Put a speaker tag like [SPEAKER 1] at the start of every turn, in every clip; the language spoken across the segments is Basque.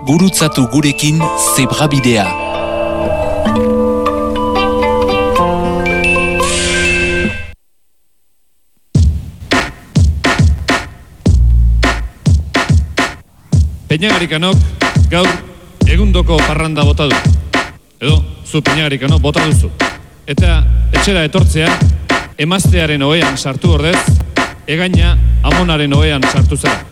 [SPEAKER 1] gurutzatu gurekin zebrabidea.
[SPEAKER 2] Peñagarikanok gaur egundoko parranda bota du. Edo, zu Peñagarikanok bota duzu. Eta etxera etortzea, emaztearen ohean sartu ordez, egaina amonaren ohean sartu zara.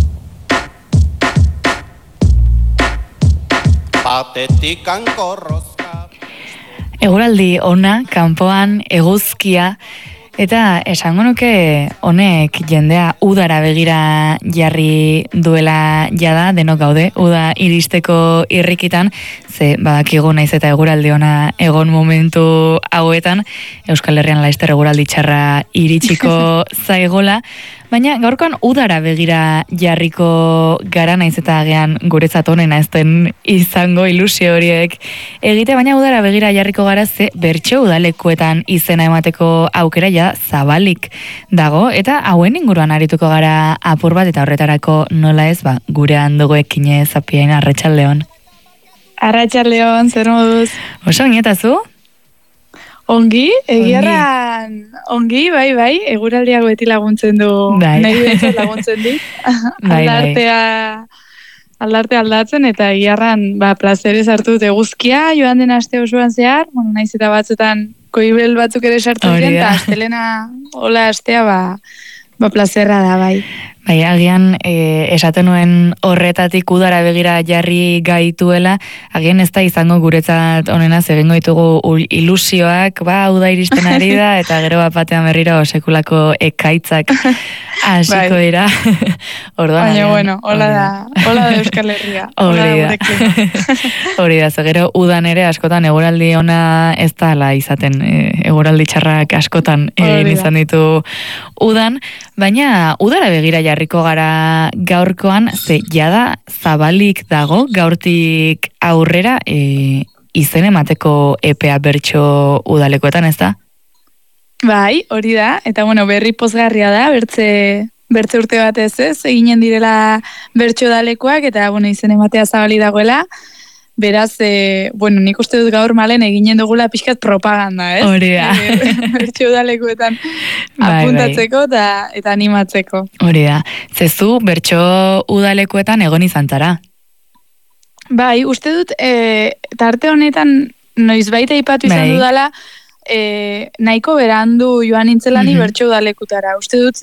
[SPEAKER 3] Patetikan korrozka.
[SPEAKER 4] Eguraldi ona, kanpoan, eguzkia, eta esango nuke honek jendea udara begira jarri duela jada, denok gaude, uda iristeko irrikitan, ze badakigu naiz eta eguraldi ona egon momentu hauetan, Euskal Herrian laizter eguraldi txarra iritsiko zaigola, baina gaurkoan udara begira jarriko gara, naiz eta agian guretzat honena ez den izango ilusio horiek egite, baina udara begira jarriko gara ze bertso udalekuetan izena emateko aukera ja zabalik dago, eta hauen inguruan arituko gara apur bat, eta horretarako nola ez, gurean duguekin zapien Arratsaldeon.
[SPEAKER 5] Arratsaldeon, zer moduz?
[SPEAKER 4] Oso, nietazu?
[SPEAKER 5] Ongi, egiarran, ongi, bai, eguraldiak beti laguntzen du, nahi behintzat laguntzen dit, aldarte aldatzen, eta egiarran, plazerez hartu dut eguzkia, joan den aste osoan zehar, naiz eta batzutan koibel batzuk ere sartu diren, eta astelena, hola astea, plazerra da, bai.
[SPEAKER 4] Bai, agian esaten nuen horretatik udara begira jarri gaituela, agian ez da izango guretzat onena egingo ditugu ilusioak, uda iristen ari da, eta gero batean berriro sekulako ekaitzak hasiko dira.
[SPEAKER 5] Baina, bueno, hola da Euskal Herria.
[SPEAKER 4] Hori da, gero udan ere askotan eguraldi ona ez da izaten, eguraldi txarrak askotan egin izan ditu udan, baina udara begira jarriko gara gaurkoan, ze jada zabalik dago, gaurtik aurrera izen emateko epea bertso udalekoetan, ez da?
[SPEAKER 5] Bai, hori da, eta berri pozgarria da, bertze urte batez ez, eginen direla bertso udalekoak, eta izen ematea zabalik dagoela, beraz, nik uste dut gaur malen eginen dugula pixkat propaganda, ez?
[SPEAKER 4] Hori da.
[SPEAKER 5] Bertso udalekuetan apuntatzeko eta animatzeko.
[SPEAKER 4] Hori da. Zezu, bertso udalekuetan egon izan zara?
[SPEAKER 5] Bai, uste dut, tarte honetan noizbait aipatu izan dudala, nahiko berandu joan nintzelani bertso udalekutara. Uste dut,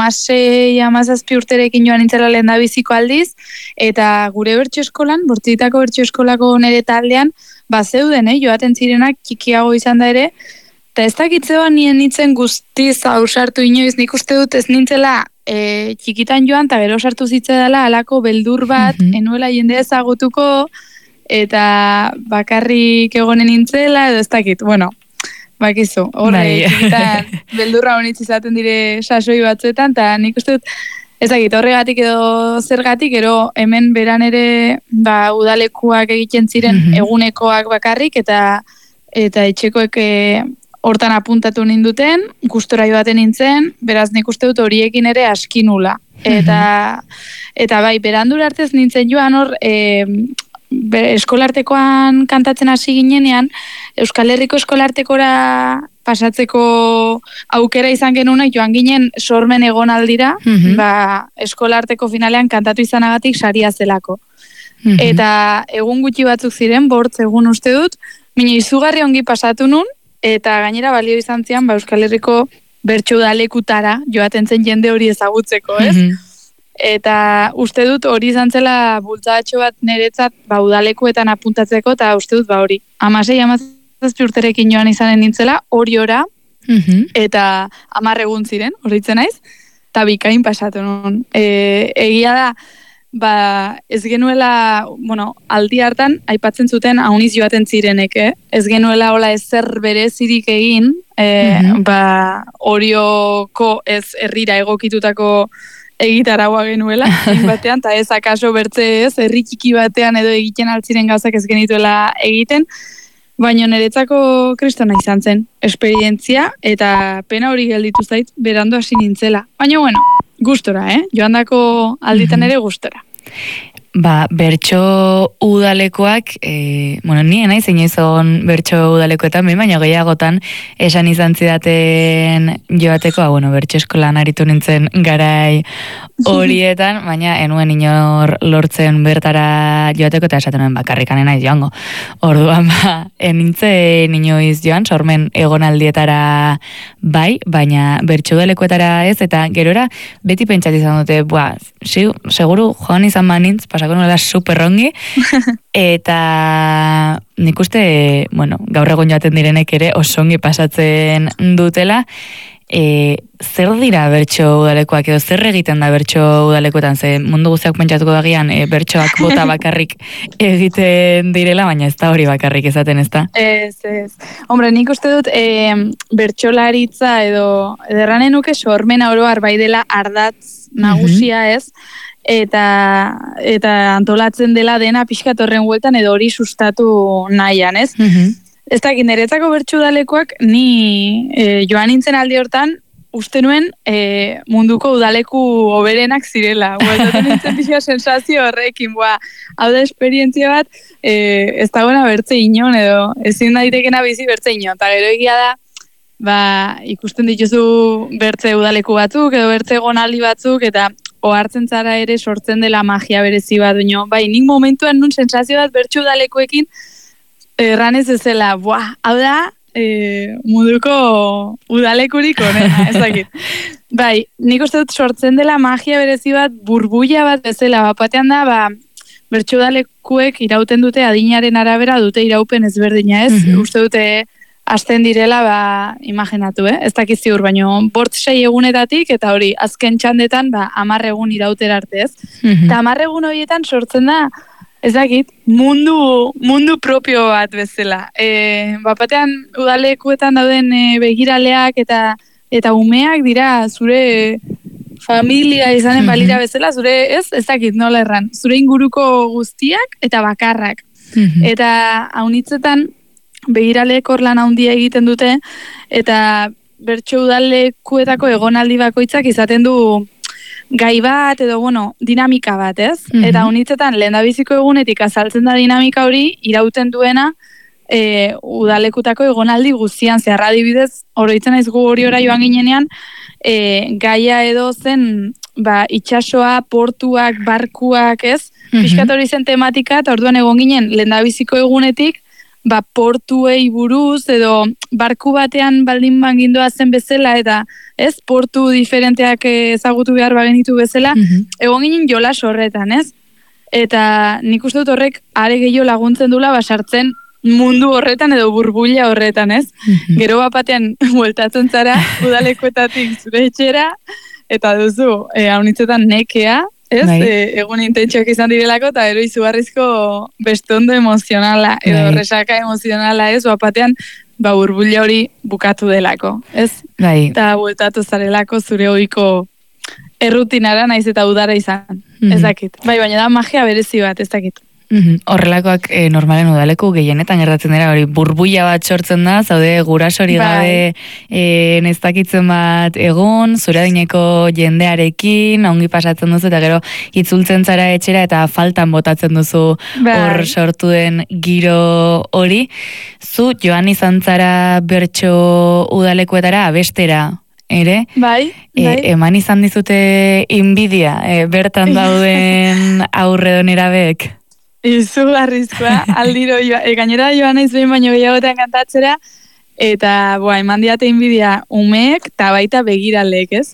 [SPEAKER 5] 16-17 urterekin joan nintzela lehendabiziko aldiz, eta gure bertso eskolan, Bortzitako bertso eskolako nere taldean, zeuden, joaten zirenak txikiago izan da ere, eta ez dakitzean nien nintzen guztiz ausartu inoiz, nik uste dut ez nintzela txikitan joan, eta gero sartu zitzedala alako beldur bat, enuela jende ezagutuko, eta bakarrik egonen nintzela, edo ez dakit, bakizu, horre, txikitan beldurra honitz izaten dire sasoi batzuetan, eta nik uste dut, ezagit, horregatik edo zergatik, ero hemen beran ere udalekuak egiten ziren egunekoak bakarrik, eta etxekoek hortan apuntatu ninduten, gustora joaten nintzen, beraz nik uste dut horiekin ere askinula. Eta bai, berandura artez nintzen joan hor, eskolartekoan kantatzen hasi ginenean, Euskal Herriko eskolartekora pasatzeko aukera izan genunak joan ginen sormen egon aldira, eskolarteko finalean kantatu izanagatik saria zelako. Eta egun gutxi batzuk ziren, 5 egun uste dut, mina izugarri ongi pasatu nun, eta gainera balio izan zian Euskal Herriko bertso udalekutara joaten zen jende hori ezagutzeko, ez? Eta uste dut hori izan zela bultzatxo bat niretzat udalekuetan apuntatzeko, eta uste dut hori. 16-17 urterekin joan izanen nintzela, hori ora, eta 10 egun ziren, horritzen naiz, eta bikain pasatu nun. Egia da, ez genuela, aldi hartan, aipatzen zuten hauniz joaten zirenek, ez genuela hola ezer berezirik egin, horioko ez herrira egokitutako egitaragoa genuela, batean, eta ez akaso bertze ez, herri txiki batean edo egiten altziren gauzak ez genituela egiten, baina niretzako kristona izan zen, esperientzia, eta pena hori gelditu zait, berandu hasi nintzela. Baina, gustora, joandako alditan ere gustora.
[SPEAKER 4] bertso udalekoak, nien naiz inoizon bertso udalekoetan, baina gehiagotan esan izan zidaten joateko, bertso eskolan aritu nintzen garai horietan, baina enuen inor lortzen bertara joateko, eta esaten nuen bakarrikanen naiz joango. Orduan, nintzen inoiz joan, sormen egonaldietara bai, baina bertso udalekoetara ez, eta gerora beti pentsat izan dute, seguru joan izan manintz, pasako nola superrongi, eta nik uste, gaur egon joaten direnek ere osongi pasatzen dutela. Zer dira bertso udalekoak edo zer egiten da bertso udalekoetan, ze mundu guztiak pentsatuko dagian bertsoak bota bakarrik egiten direla, baina ez da hori bakarrik ezaten, ez da?
[SPEAKER 5] Ez. Hombre, nik uste dut bertsolaritza edo erranen nuke sormena oroar bai dela ardatz nagusia ez, eta antolatzen dela dena pixkat horren hueltan edo hori sustatu nahian, ez? Ez dakit, niretzako bertso udalekoak ni joan nintzen aldi hortan uste nuen munduko udaleku hoberenak zirela. Gueltatzen nintzen pixka sensazio horrekin, hau da esperientzia bat, ez dagoena bertze inon edo ezin daitekena bizi bertze inon. Eta gero egia da, ikusten dituzu bertze udaleku batzuk edo bertze gonaldi batzuk, eta ohartzen zara ere sortzen dela magia berezi bat, bai, nik momentuan nun sensazio bat bertso udalekoekin erranez ezela, hau da, munduko udalekurik honena, ez dakit. Bai, nik uste dut sortzen dela magia berezi bat, burbuila bat bezala, batean da, bertso udalekuek irauten dute adinaren arabera dute iraupen ezberdina, ez? Uste dute hasten direla, imaginatu, ez dakiz ziur, baino, 6 egunetatik, eta hori, azken txandetan, 10 egun irautera arte, ez? Eta 10 egun horietan sortzen da, ez dakit, mundu propio bat bezala. Batean udalekuetan dauden begiraleak eta umeak dira zure familia izanen balira bezala, zure ez dakit nola erran, zure inguruko guztiak eta bakarrak. Eta haunitzetan begiraleek hor lan handia egiten dute, eta bertso udalekuetako egonaldi bakoitzak izaten du gai bat edo, dinamika bat, ez? Eta honitzetan, lehendabiziko egunetik azaltzen da dinamika hori, irauten duena udalekutako egonaldi guztian, zeharra adibidez, oroitzen naiz gu hori ora joan ginenean, gaia edo zen, itxasoa, portuak, barkuak, ez? Piskat hori zen tematika, eta orduan egon ginen, lehendabiziko egunetik, portuei buruz edo barku batean baldin bangindoa zen bezala eta ez, portu diferenteak ezagutu behar bagenitu bezala, egon ginen jolas horretan, ez? Eta nik uste dut horrek are gehiago laguntzen dula basartzen mundu horretan edo burbuila horretan, ez? Gero batean bueltatzen zara udalekuetatik zure etxera eta duzu, haunitzetan nekea, ez, egun intentxoak izan direlako, eta ero izugarrizko bestondo emozionala, edo resaka emozionala, ez, batean, burbuila hori bukatu delako, ez? Eta bueltatu zarelako zure ohiko errutinara naiz eta udara izan, ez dakit. Baina da magia berezi bat, ez dakit.
[SPEAKER 4] Horrelakoak normalen udaleku gehienetan gertatzen dira, hori burbuila bat sortzen da, zaude gurasori gabe neztakitzen bat egun, zure adineko jendearekin, ongi pasatzen duzu, eta gero itzultzen zara etxera eta faltan botatzen duzu hor sortu den giro hori. Zu joan izan zara bertso udalekuetara abestera, ere?
[SPEAKER 5] Bai.
[SPEAKER 4] Eman izan dizute inbidia, bertan dauden aurre donerabeek?
[SPEAKER 5] Izugarrizkoa, aldiro, gainera joan naiz behin baino gehiagotan kantatzera, eta eman diate inbidia umeek eta baita begiralek, ez?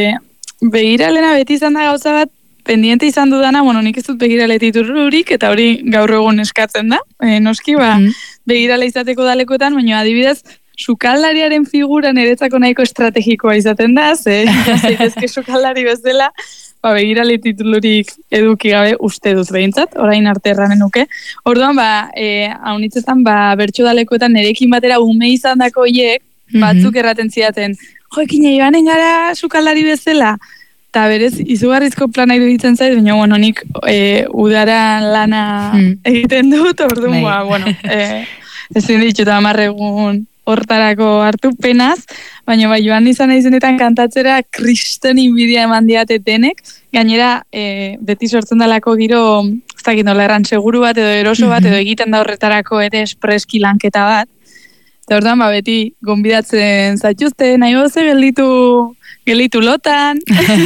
[SPEAKER 5] Begiralena beti izan da gauza bat, pendiente izan dudana, nik ez dut begirale titulurik, eta hori gaur egun eskatzen da, noski, begirale izateko dalekoetan, baina adibidez, sukaldariaren figura niretzako nahiko estrategikoa izaten da, zaitezke sukaldari bezala, begirale titulurik eduki gabe uste dut behintzat, orain arte erranen nuke. Orduan, haunitzetan, bertso dalekoetan nirekin batera ume izan dako hiek, batzuk erraten zidaten, joekin joanen gara sukaldari bezala, eta berez, izugarrizko plana iruditzen zait, baina, nik udara lana egiten dut, orduan, ezin ditut 10 egun hortarako hartu penaz, baina joan izan izenetan kantatzera kristen inbidia eman diate denek, gainera beti sortzen dalako giro dakit nola erran seguru bat edo eroso bat edo egiten da horretarako ere espreski lanketa bat. Eta orduan, beti gonbidatzen zaituzte, nahi boze gelditu lotan.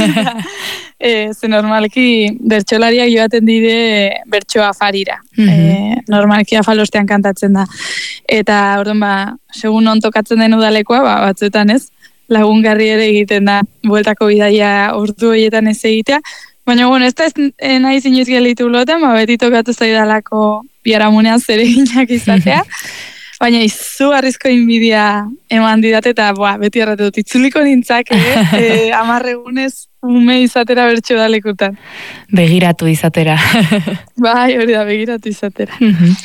[SPEAKER 5] Ze normalki bertsolariak joaten dire bertso afarira. Normalki afalostean kantatzen da. Eta orduan, segun non tokatzen den udalekoa, batzuetan ez, lagungarri ere egiten da, bueltako bidaia ordu horietan ez egitea. Baina, ez da nahi zinez gelditu lotan, beti tokatu zaidalako biharamunean zereginak izatea. Baina izugarrizko inbidia eman didat eta beti erratu dut. Itzuliko nintzak, 10 egunez ume izatera bertso dalekutan.
[SPEAKER 4] Begiratu izatera.
[SPEAKER 5] Bai, hori da, begiratu izatera.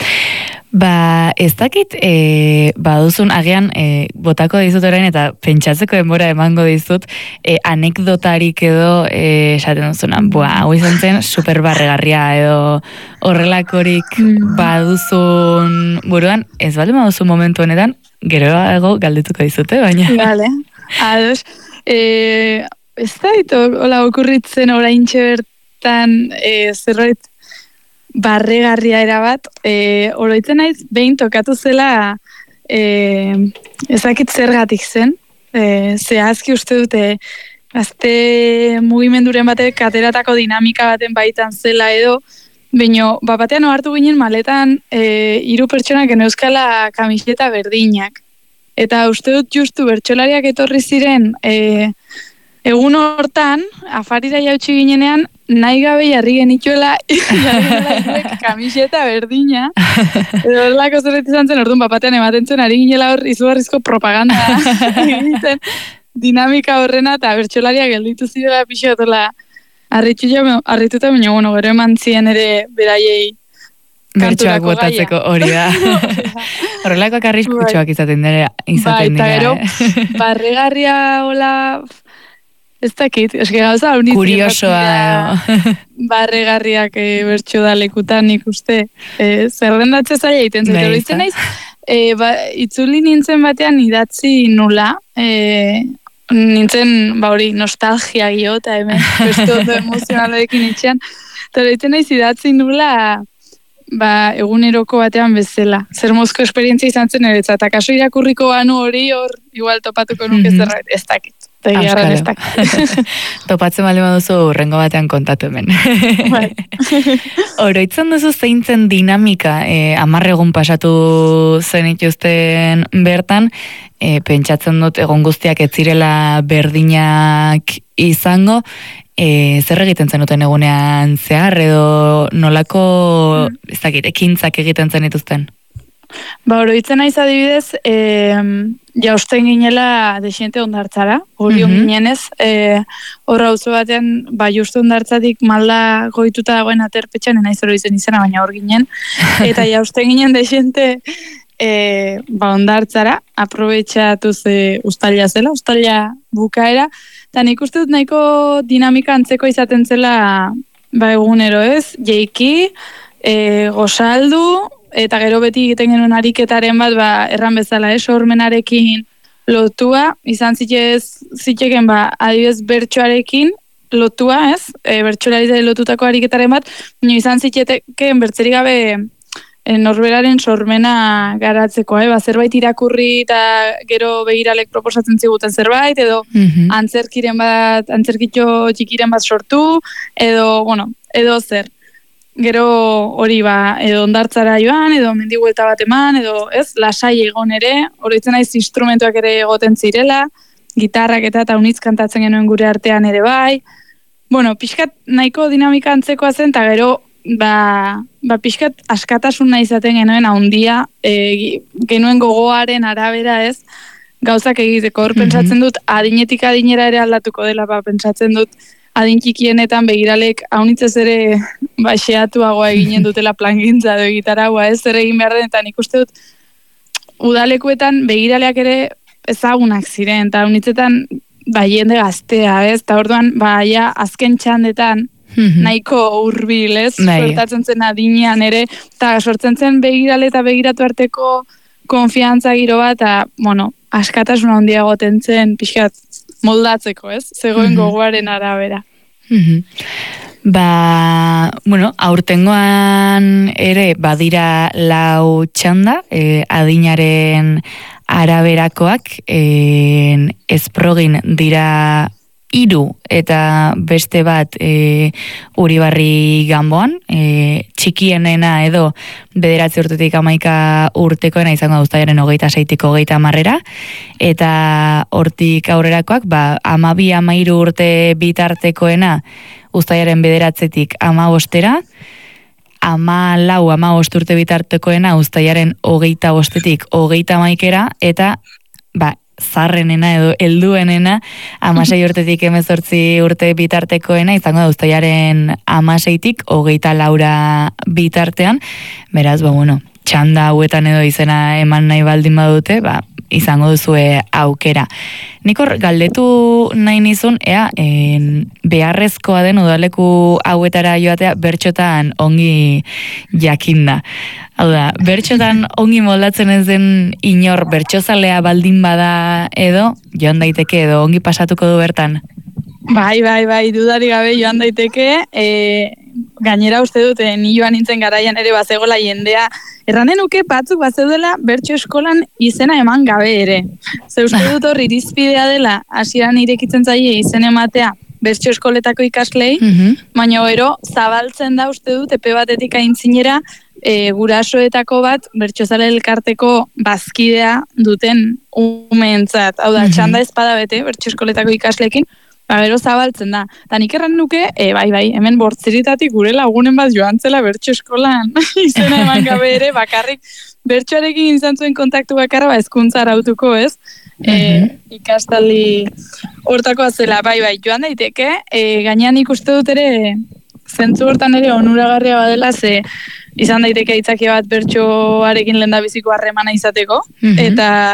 [SPEAKER 4] Ez dakit, baduzun, agian, botako dizut orain eta pentsatzeko denbora emango dizut, anekdotarik edo, esaten duzunan, hau izan zen superbarregarria edo horrelakorik baduzun buruan, ez baldin baduzun momentu honetan, geroago galdetuko dizute, baina.
[SPEAKER 5] Gale, ados, ez da hola okurritzen oraintxe bertan zerbait barregarria erabat, oroitzen naiz, behin tokatu zela ezakit zergatik zen, zehazki uste dute gazte mugimenduren batek kateratako dinamika baten baitan zela edo, baina batean ohartu ginen maletan 3 pertsonak geneuzkala kamiseta berdinak. Eta uste dut justu bertsolariak etorri ziren egun hortan, afarira jautsi ginenean, nahi gabe jarri genituela kamiseta berdina. Edo horrelako zerbait izan zen, orduan batean ematen zuen, ari ginela hor izugarrizko propaganda egiten dinamika horrena, eta bertsolariak gelditu zidela pixotola harrituta, baina gero eman zien ere beraiei
[SPEAKER 4] bertsoak botatzeko hori da. Horrelakoak arriskutsuak izaten dira.
[SPEAKER 5] Bai, eta gero, barregarria hola... Ez dakit, eske gauza unitzen.
[SPEAKER 4] Kuriosoa.
[SPEAKER 5] Barregarriak bertso dalekutan ikuste. Zerrendatze zaila egiten zaitu. Itzen naiz, itzuli nintzen batean idatzi nula. Nintzen, hori, nostalgia gio, eta hemen, bestu ondo emozionaloekin itxean. Eta itzen naiz idatzi nula, eguneroko batean bezala. Zer mozko esperientzia izan zen eretza. Eta kaso irakurriko banu hori, igual topatuko nuke zerbait. Ez dakit.
[SPEAKER 4] Topatzen bali baduzu urrengo batean kontatu hemen. Oroitzen duzu zeintzen dinamika 10 egun pasatu zenituzten bertan, pentsatzen dut egon guztiak ez zirela berdinak izango, zer egiten zenuten egunean zehar edo nolako ekintzak egiten zenituzten?
[SPEAKER 5] Oroitzen naiz adibidez, jausten ginela desiente ondartzara, hori ginenez, horra auzo batean, justu ondartzatik malda goituta dagoen aterpetxan, naiz oroitzen izena, baina hor ginen, eta jausten ginen desiente ondartzara, aprobetxatuz ustalia zela, ustalia bukaera, eta nik uste dut nahiko dinamika antzeko izaten zela egunero ez, jeiki, gozaldu, eta gero beti egiten genuen ariketaren bat, erran bezala, sormenarekin lotua, izan zitzeken, adibidez bertsoarekin lotua, ez? Bertsolari lotutako ariketaren bat, izan zitzeken bertzerik gabe norberaren sormena garatzeko, zerbait irakurri eta gero begiralek proposatzen ziguten zerbait, edo antzerkitxo txikiren bat sortu, edo zer. Gero hori edo ondartzara joan, edo mendibuelta bat eman, edo lasai egon ere, oroitzen naiz instrumentuak ere egoten zirela, gitarrak eta unitz kantatzen genuen gure artean ere bai. Pixkat nahiko dinamika antzekoa zen, eta gero, pixkat askatasuna izaten genuen handia, genuen gogoaren arabera ez, gauzak egiteko. Hor pentsatzen dut, adinetik adinera ere aldatuko dela, pentsatzen dut, adintxikienetan begiralek haunitzez ere xeatuagoa eginen dutela plangintza edo gitaragua zer egin behar den, eta nik uste dut udalekuetan begiraleak ere ezagunak ziren, eta haunitzetan jende gaztea, eta orduan azken txandetan nahiko hurbil, sortatzen zen adinean ere, eta sortzen zen begirale eta begiratu arteko konfiantza giro bat, eta askatasuna handia goten zen pixkat moldatzeko, zegoen gogoaren arabera.
[SPEAKER 4] Aurtengoan ere badira 4 txanda, adinaren araberakoak, ezprogin dira 3 eta beste bat Uribarri Ganboan, txikienena edo 9 urtetik 11 urtekoena izango da uztailaren 26tik 30 eta hortik aurrerakoak 12-13 urte bitartekoena uztailaren 9tik 15 14-15 urte bitartekoena uztailaren 25tik 31 eta zarrenena edo helduenena 16 urtetik 18 urte bitartekoena izango da uztailaren 16tik 24 bitartean. Beraz, txanda hauetan edo izena eman nahi baldin badute, izango duzue aukera. Nik hor galdetu nahi nizun, beharrezkoa den udaleku hauetara joatea bertxotan ongi jakinda. Hau da, bertxotan ongi moldatzen ez den inor bertxozalea baldin bada edo, joan daiteke edo ongi pasatuko du bertan?
[SPEAKER 5] Bai, dudari gabe joan daiteke, gainera uste dute, ni joan nintzen garaian ere bazegola jendea, erranen nuke batzuk bazeudela bertso eskolan izena eman gabe ere. Ze uste dut hor irizpidea dela, hasieran irekitzen zaie izen ematea bertso eskoletako ikaslei, baina gero zabaltzen da uste dut epe batetik aintzinera gurasoetako bat bertsozale elkarteko bazkidea duten umeentzat. Hau da, txanda ezpada bete bertso eskoletako ikasleekin, gero zabaltzen da. Ta nik erran nuke, bai, hemen Bortziritatik gure lagunen bat joan zela bertso eskolan izena eman gabe ere, bakarrik bertsoarekin izan zuen kontaktu bakarra hezkuntza arautuko, ez? Ikastaldi hortakoa zela, bai, joan daiteke, gainean ikuste dut ere, zentzu hortan ere onuragarria badela, ze izan daiteke aitzakia bat bertsoarekin lehendabiziko harremana izateko, eta